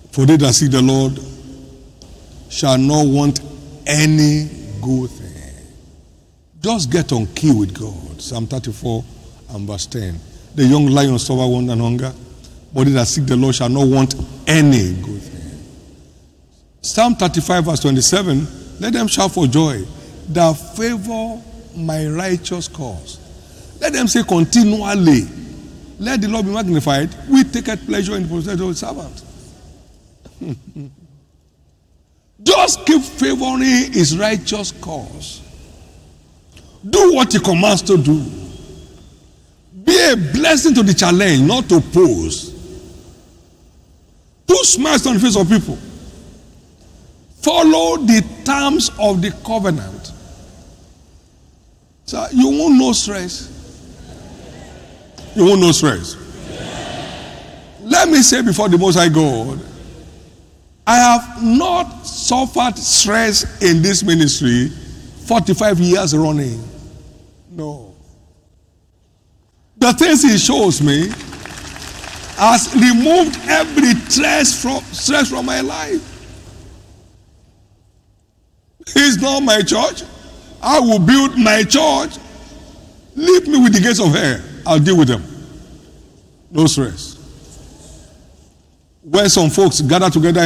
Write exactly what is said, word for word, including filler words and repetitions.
For they that seek the Lord shall not want any good thing. Just get on key with God. Psalm thirty-four and verse ten. The young lion suffer want and hunger, but they that seek the Lord shall not want any good thing. Psalm thirty-five verse twenty-seven. Let them shout for joy that favor my righteous cause. Let them say continually, let the Lord be magnified. We take pleasure in the process of his servant. Just keep favoring his righteous cause. Do what he commands to do. Be a blessing to the challenge, not to oppose. Put smiles on the face of people. Follow the terms of the covenant. So you won't know stress. You won't know stress. Let me say before the Most High God, I have not suffered stress in this ministry forty-five years running. No. The things he shows me has removed every stress from, stress from my life. It's not my church. I will build my church. Leave me with the gates of hell. I'll deal with them. No stress. When some folks gather together